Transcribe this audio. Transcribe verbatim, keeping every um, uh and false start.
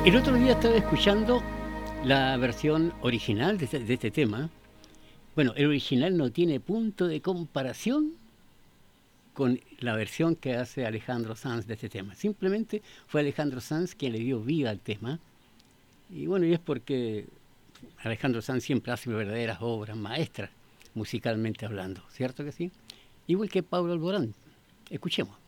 El otro día estaba escuchando la versión original de este, de este tema. Bueno, el original no tiene punto de comparación con la versión que hace Alejandro Sanz de este tema. Simplemente fue Alejandro Sanz quien le dio vida al tema. Y bueno, y es porque Alejandro Sanz siempre hace verdaderas obras maestras, musicalmente hablando, ¿cierto que sí? Igual que Pablo Alborán. Escuchemos.